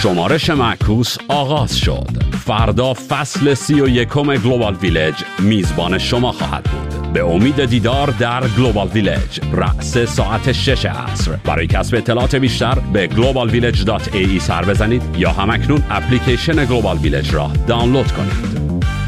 شمارش معکوس آغاز شد. فردا فصل 31 گلوبال ویلج میزبان شما خواهد بود. به امید دیدار در گلوبال ویلج رأس ساعت 6 عصر. برای کسب اطلاعات بیشتر به globalvillage.ae سر بزنید یا همکنون اپلیکیشن گلوبال ویلج را دانلود کنید.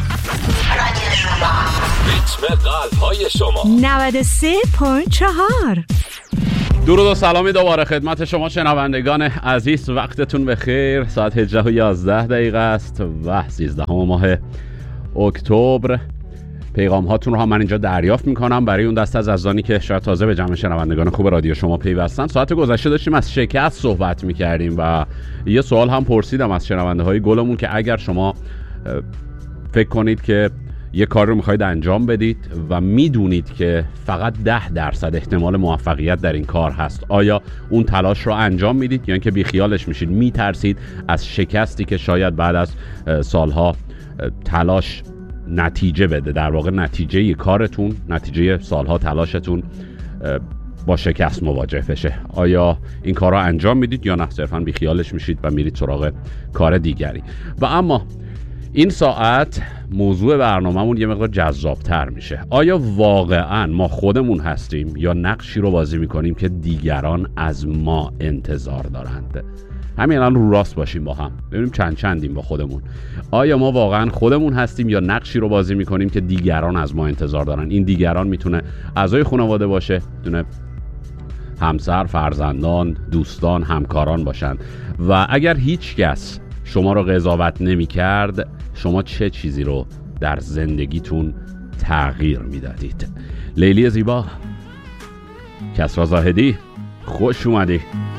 ریتم قلب‌های شما 93.4. درود و سلامی دوباره خدمت شما شنوندگان عزیز. وقتتون بخیر. ساعت 18:11 است و 13 ماه اکتبر. پیغام هاتون رو هم من اینجا دریافت میکنم برای اون دسته از عزیزانی که شاید تازه به جمع شنوندگان خوب رادیو شما پیوستن. ساعت گذشته داشتیم از شکست صحبت میکردیم و یه سوال هم پرسیدم از شنونده های گلمون که اگر شما فکر کنید که یه کار رو میخواید انجام بدید و میدونید که فقط 10% احتمال موفقیت در این کار هست، آیا اون تلاش رو انجام میدید یا اینکه بیخیالش میشید، میترسید از شکستی که شاید بعد از سالها تلاش نتیجه بده، در واقع نتیجه کارتون، نتیجه سالها تلاشتون با شکست مواجه بشه؟ آیا این کار رو انجام میدید یا نه صرفاً بیخیالش میشید و میرید سراغ کار دیگری؟ و اما این ساعت موضوع برنامه‌مون یه مقدار جذاب‌تر میشه. آیا واقعاً ما خودمون هستیم یا نقشی رو بازی میکنیم که دیگران از ما انتظار دارند؟ همین الان رو راست باشیم با هم ببینیم چندیم با خودمون. آیا ما واقعاً خودمون هستیم یا نقشی رو بازی میکنیم که دیگران از ما انتظار دارن؟ این دیگران میتونه اعضای خانواده باشه، میتونه همسر، فرزندان، دوستان، همکاران باشن. و اگر هیچ کس شما رو قضاوت نمی کرد، شما چه چیزی رو در زندگیتون تغییر می دادید؟ لیلی زیبا، کسرا زاهدی، خوش اومدی.